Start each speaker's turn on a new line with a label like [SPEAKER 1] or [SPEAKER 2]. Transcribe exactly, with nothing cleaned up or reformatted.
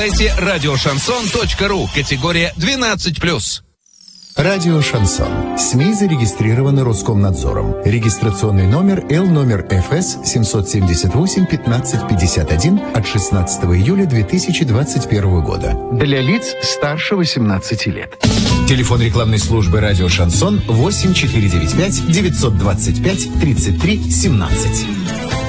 [SPEAKER 1] Сайте радиошансон точка ру. Категория двенадцать плюс.
[SPEAKER 2] Радио «Шансон». СМИ зарегистрированы Роскомнадзором. Регистрационный номер Л номер Ф С семь семь восемь пятнадцать пятьдесят один от шестнадцатого июля две тысячи двадцать первого года. Для лиц старше восемнадцати лет. Телефон рекламной службы «Радио Шансон» восемь четыре девять пять девятьсот двадцать пять тридцать три семнадцать.